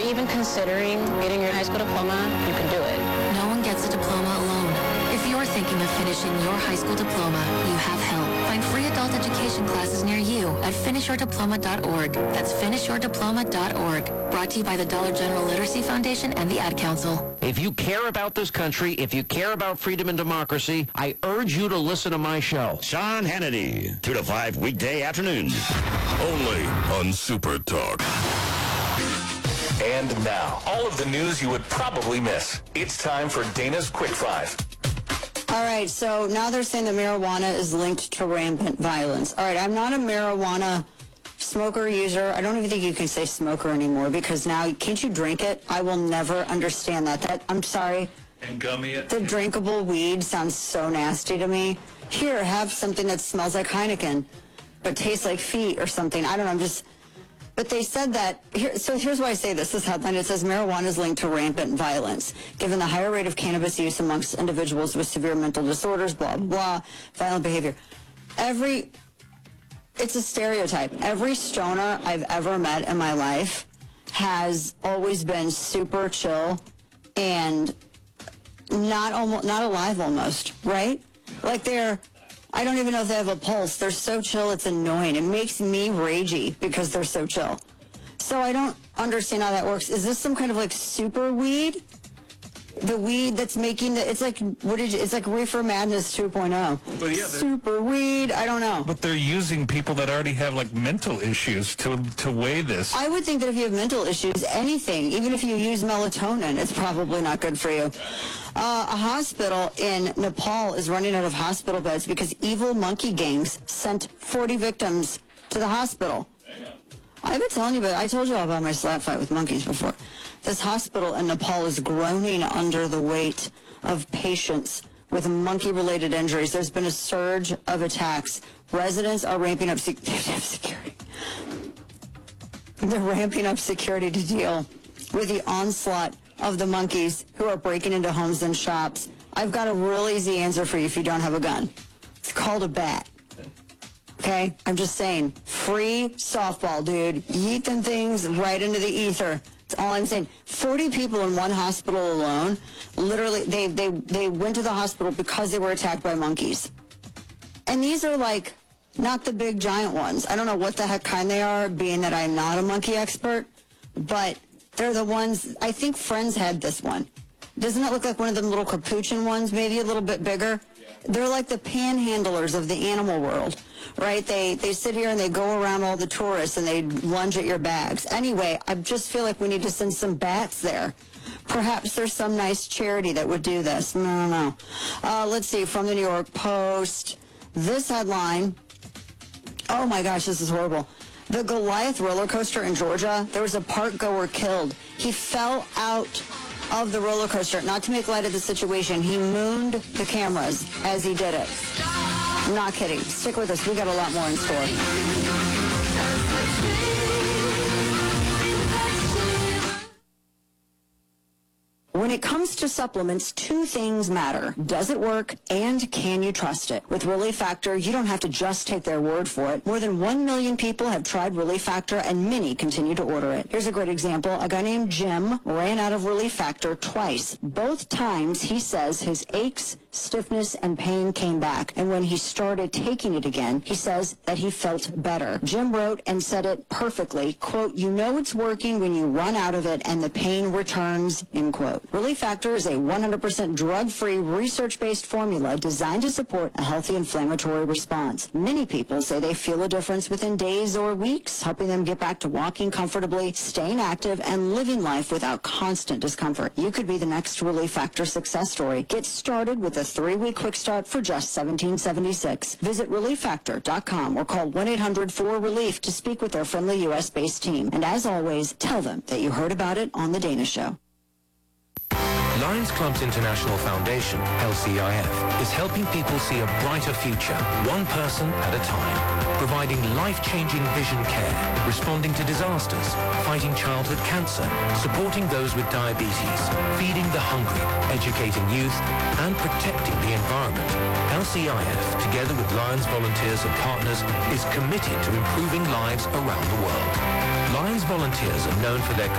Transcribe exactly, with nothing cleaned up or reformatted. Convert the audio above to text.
even considering getting your high school diploma, you can do it. No one gets a diploma alone. If you're thinking of finishing your high school diploma, you have help. Find free adult education classes near you at finish your diploma dot org. That's finish your diploma dot org. Brought to you by the Dollar General Literacy Foundation and the Ad Council. If you care about this country, if you care about freedom and democracy, I urge you to listen to my show. Sean Hannity, two to five weekday afternoons. Only on Super Talk. And now, all of the news you would probably miss. It's time for Dana's Quick Five. All right, so now they're saying that marijuana is linked to rampant violence. All right, I'm not a marijuana smoker, user. I don't even think you can say smoker anymore because now, can't you drink it? I will never understand that. That I'm sorry. And gummy it. The drinkable weed sounds so nasty to me. Here, have something that smells like Heineken, but tastes like feet or something. I don't know, I'm just... But they said that, here, so here's why I say this, this headline, it says marijuana is linked to rampant violence. Given the higher rate of cannabis use amongst individuals with severe mental disorders, blah, blah, blah, violent behavior. Every, it's a stereotype. Every stoner I've ever met in my life has always been super chill and not almost, not alive almost, right? Like they're, I don't even know if they have a pulse. They're so chill, it's annoying. It makes me ragey because they're so chill. So I don't understand how that works. Is this some kind of like super weed? The weed that's making the, it's like, what did you, it's like Reefer Madness two point oh. But yeah, super weed, I don't know. But they're using people that already have like mental issues to to weigh this. I would think that if you have mental issues, anything, even if you use melatonin, it's probably not good for you. Uh, a hospital in Nepal is running out of hospital beds because evil monkey gangs sent forty victims to the hospital. I've been telling you, but I told you all about my slap fight with monkeys before. This hospital in Nepal is groaning under the weight of patients with monkey-related injuries. There's been a surge of attacks. Residents are ramping up sec- security. They're ramping up security to deal with the onslaught of the monkeys who are breaking into homes and shops. I've got a real easy answer for you if you don't have a gun. It's called a bat. Okay? I'm just saying. Free softball, dude. Yeet them things right into the ether. That's all I'm saying. forty people in one hospital alone, literally, they, they, they went to the hospital because they were attacked by monkeys. And these are like, not the big giant ones. I don't know what the heck kind they are, being that I'm not a monkey expert, but they're the ones, I think Friends had this one. Doesn't it look like one of them little capuchin ones, maybe a little bit bigger? They're like the panhandlers of the animal world, right? They they sit here and they go around all the tourists and they lunge at your bags. Anyway, I just feel like we need to send some bats there. Perhaps there's some nice charity that would do this. No, no, no. Uh, let's see, from the New York Post. This headline, oh my gosh, this is horrible. The Goliath roller coaster in Georgia, there was a park goer killed. He fell out of the roller coaster. Not to make light of the situation, he mooned the cameras as he did it. I'm not kidding. Stick with us. We got a lot more in store. When it comes to supplements, two things matter. Does it work, and can you trust it? With Relief Factor, you don't have to just take their word for it. More than one million people have tried Relief Factor, and many continue to order it. Here's a great example. A guy named Jim ran out of Relief Factor twice. Both times, he says his aches, stiffness, and pain came back. And when he started taking it again, he says that he felt better. Jim wrote and said it perfectly, quote, "You know it's working when you run out of it and the pain returns," end quote. Relief Factor is a one hundred percent drug-free, research-based formula designed to support a healthy inflammatory response. Many people say they feel a difference within days or weeks, helping them get back to walking comfortably, staying active, and living life without constant discomfort. You could be the next Relief Factor success story. Get started with a three-week quick start for just seventeen seventy-six. Visit relief factor dot com or call one eight hundred four relief to speak with their friendly U S-based team. And as always, tell them that you heard about it on The Dana Show. Lions Clubs International Foundation, L C I F, is helping people see a brighter future, one person at a time. Providing life-changing vision care, responding to disasters, fighting childhood cancer, supporting those with diabetes, feeding the hungry, educating youth, and protecting the environment. L C I F, together with Lions volunteers and partners, is committed to improving lives around the world. Lions volunteers are known for their